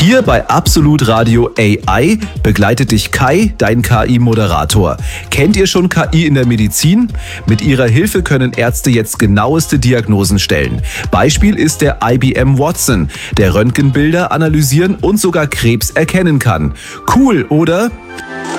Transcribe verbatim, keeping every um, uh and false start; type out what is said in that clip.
Hier bei Absolut Radio A I begleitet dich Kai, dein K I-Moderator. Kennt ihr schon K I in der Medizin? Mit ihrer Hilfe können Ärzte jetzt genaueste Diagnosen stellen. Beispiel ist der I B M Watson, der Röntgenbilder analysieren und sogar Krebs erkennen kann. Cool, oder?